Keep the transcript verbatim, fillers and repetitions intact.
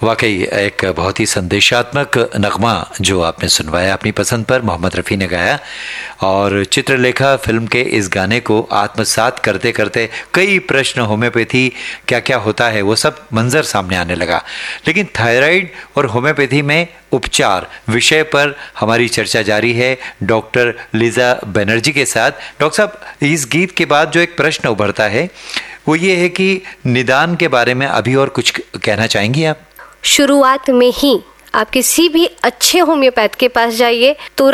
वाकई एक बहुत ही संदेशात्मक नगमा जो आपने सुनवाया अपनी पसंद पर, मोहम्मद रफ़ी ने गाया। और चित्रलेखा फिल्म के इस गाने को आत्मसात करते करते कई प्रश्न, होम्योपैथी क्या क्या होता है वो सब मंजर सामने आने लगा। लेकिन थायराइड और होम्योपैथी में उपचार विषय पर हमारी चर्चा जारी है डॉक्टर लीजा बनर्जी के साथ। डॉक्टर साहब, इस गीत के बाद जो एक प्रश्न उभरता है वो ये है कि निदान के बारे में अभी और कुछ कहना चाहेंगी आप? शुरुआत में ही आप किसी भी अच्छे होम्योपैथ के पास जाइए, तुरंत